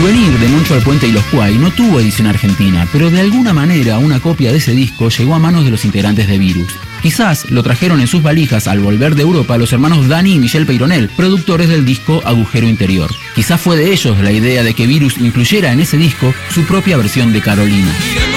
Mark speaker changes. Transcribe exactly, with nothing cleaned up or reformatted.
Speaker 1: Souvenir de Moncho al Puente y los Quay no tuvo edición argentina, pero de alguna manera una copia de ese disco llegó a manos de los integrantes de Virus. Quizás lo trajeron en sus valijas al volver de Europa los hermanos Dani y Michelle Peyronel, productores del disco Agujero Interior. Quizás fue de ellos la idea de que Virus incluyera en ese disco su propia versión de Carolina.